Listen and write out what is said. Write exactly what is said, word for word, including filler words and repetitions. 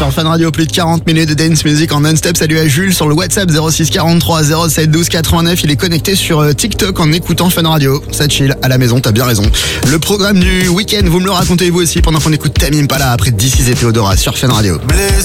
sur Fun Radio, plus de quarante minutes de dance music en non-stop. Salut à Jules sur le WhatsApp zéro six quarante-trois zéro sept douze quatre-vingt-neuf. Il est connecté sur TikTok en écoutant Fun Radio. Ça chill à la maison, t'as bien raison. Le programme du week-end, vous me le racontez vous aussi pendant qu'on écoute Tame Impala après D C et Theodora sur Fun Radio.